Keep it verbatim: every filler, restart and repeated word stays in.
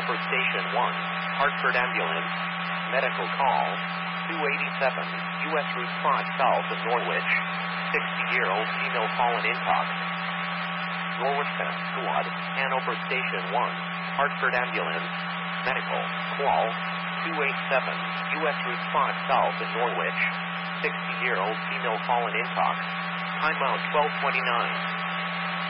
Hanover Station one, Hartford Ambulance, medical call, two eighty-seven, U S Route five south of Norwich, sixty-year-old female fallen intox. Norwich Fence Squad, Hanover Station one, Hartford Ambulance, medical, call, two eighty-seven, U S Route five south of Norwich, sixty-year-old female fallen intox. Timeout twelve twenty-nine.